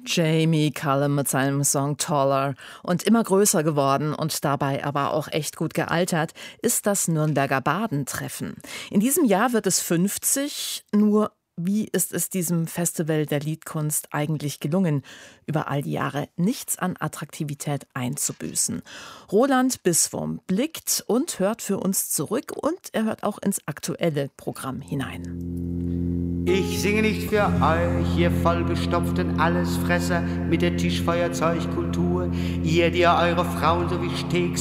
Jamie Cullum mit seinem Song Taller. Und immer größer geworden und dabei aber auch echt gut gealtert ist das Nürnberger Badentreffen. In diesem Jahr wird es 50, nur wie ist es diesem Festival der Liedkunst eigentlich gelungen, über all die Jahre nichts an Attraktivität einzubüßen? Roland Biswurm blickt und hört für uns zurück und er hört auch ins aktuelle Programm hinein. Ich singe nicht für euch, ihr vollgestopften Allesfresser mit der Tischfeuerzeugkultur, ihr, die eure Frauen so wie Steaks